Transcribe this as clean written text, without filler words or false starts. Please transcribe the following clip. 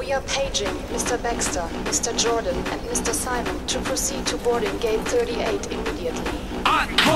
We are paging Mr. Baxter, Mr. Jordan, and Mr. Simon to proceed to boarding gate 38 immediately.